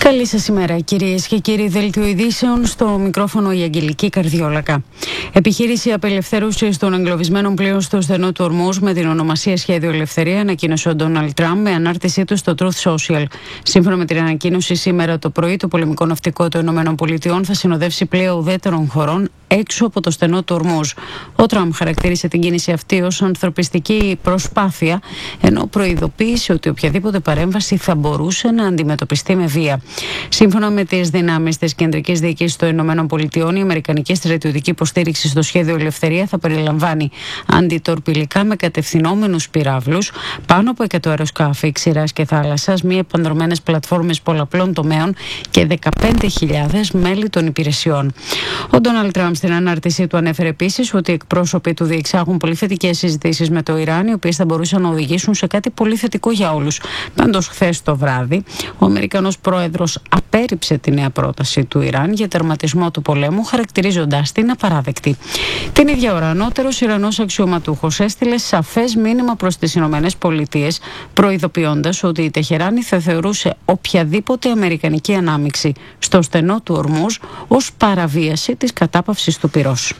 Καλή σας ημέρα, κυρίες και κύριοι. Δέλτιο ειδήσεων, στο μικρόφωνο η Αγγελική Καρδιόλακα. Επιχείρηση απελευθέρωσης των εγκλωβισμένων πλοίων στο στενό του Ορμούζ με την ονομασία Σχέδιο Ελευθερία ανακοίνωσε ο Ντόναλντ Τραμπ με ανάρτησή του στο Truth Social. Σύμφωνα με την ανακοίνωση, σήμερα το πρωί το πολεμικό ναυτικό των ΗΠΑ θα συνοδεύσει πλοία ουδέτερων χωρών έξω από το στενό του Ορμούζ. Ο Τραμπ χαρακτήρισε την κίνηση αυτή ως ανθρωπιστική προσπάθεια, ενώ προειδοποίησε ότι οποιαδήποτε παρέμβαση θα μπορούσε να αντιμετωπιστεί με βία. Σύμφωνα με τις δυνάμεις της Κεντρικής Διοίκησης των ΗΠΑ, η αμερικανική στρατιωτική υποστήριξη στο Σχέδιο Ελευθερία θα περιλαμβάνει αντιτορπιλικά με κατευθυνόμενους πυράβλους, πάνω από 100 αεροσκάφη ξηράς και θάλασσας, μη επανδρωμένες πλατφόρμες πολλαπλών τομέων και 15.000 μέλη των υπηρεσιών. Ο Ντόναλντ Τραμπ στην ανάρτησή του ανέφερε επίσης ότι οι εκπρόσωποι του διεξάγουν πολύ θετικές συζητήσεις με το Ιράν, οι οποίες θα μπορούσαν να οδηγήσουν σε κάτι πολύ θετικό για όλους. Πάντως, χθες το βράδυ, ο Αμερικανός πρόεδρος απέρριψε τη νέα πρόταση του Ιράν για τερματισμό του πολέμου, χαρακτηρίζοντάς την απαράδεκτη. Την ίδια ώρα, ανώτερος Ιρανός αξιωματούχος έστειλε σαφές μήνυμα προς τις ΗΠΑ, προειδοποιώντας ότι η Τεχεράνη θα θεωρούσε οποιαδήποτε αμερικανική ανάμειξη στο στενό του Ορμούζ ως παραβίαση της κατάπαυσης του πυρός.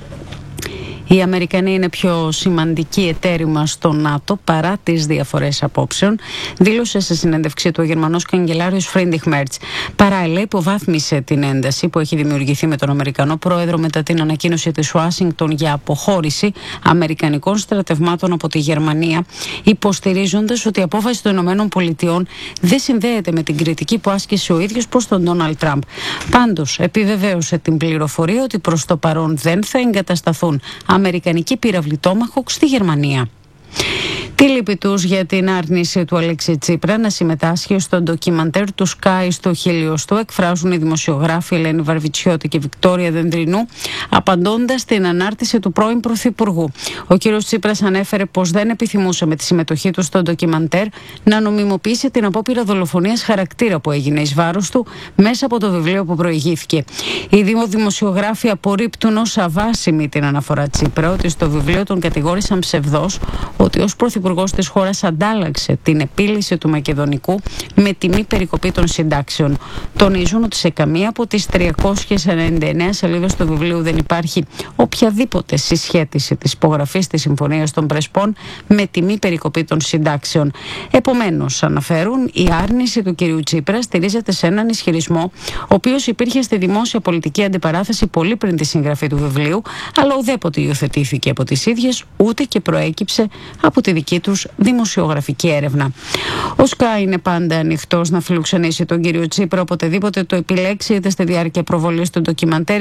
Οι Αμερικανοί είναι πιο σημαντικοί εταίροι μας στο ΝΑΤΟ παρά τις διαφορές απόψεων, δήλωσε σε συνέντευξή του ο Γερμανός καγκελάριος Φρίντριχ Μέρτς. Παράλληλα, υποβάθμισε την ένταση που έχει δημιουργηθεί με τον Αμερικανό πρόεδρο μετά την ανακοίνωση της Ουάσιγκτον για αποχώρηση αμερικανικών στρατευμάτων από τη Γερμανία, υποστηρίζοντας ότι η απόφαση των ΗΠΑ δεν συνδέεται με την κριτική που άσκησε ο ίδιος προς τον Ντόναλντ Τραμπ. Πάντως, επιβεβαίωσε την πληροφορία ότι προς το παρόν δεν θα εγκατασταθούν αμερικανικοί πύραυλοι Tomahawk στη Γερμανία. Τη λύπη τους για την άρνηση του Αλέξη Τσίπρα να συμμετάσχει στο ντοκιμαντέρ του Sky στο χιλιοστό εκφράζουν οι δημοσιογράφοι Ελένη Βαρβιτσιώτη και Βικτόρια Δεντρινού, απαντώντας στην ανάρτηση του πρώην Πρωθυπουργού. Ο κ. Τσίπρας ανέφερε πως δεν επιθυμούσε με τη συμμετοχή του στο ντοκιμαντέρ να νομιμοποιήσει την απόπειρα δολοφονίας χαρακτήρα που έγινε εις βάρος του μέσα από το βιβλίο που προηγήθηκε. Οι δύο δημοσιογράφοι απορρίπτουν ως αβάσιμη την αναφορά Τσίπρα ότι στο βιβλίο τον κατηγόρησαν ψευδός ότι ως πρωθυπουργός της χώρας αντάλλαξε την επίλυση του Μακεδονικού με τη μη περικοπή των συντάξεων. Τονίζουν ότι σε καμία από τις 399 σελίδες του βιβλίου δεν υπάρχει οποιαδήποτε συσχέτιση της υπογραφής της Συμφωνίας των Πρεσπών με τη μη περικοπή των συντάξεων. Επομένως, αναφέρουν, η άρνηση του κυρίου Τσίπρα στηρίζεται σε έναν ισχυρισμό, ο οποίος υπήρχε στη δημόσια πολιτική αντιπαράθεση πολύ πριν τη συγγραφή του βιβλίου, αλλά ουδέποτε υιοθετήθηκε από τις ίδιες, ούτε και προέκυψε από τη δική τους δημοσιογραφική έρευνα. Ο Sky είναι πάντα ανοιχτός να φιλοξενήσει τον κύριο Τσίπρα οποτεδήποτε το επιλέξει, είτε στη διάρκεια προβολής του ντοκιμαντέρ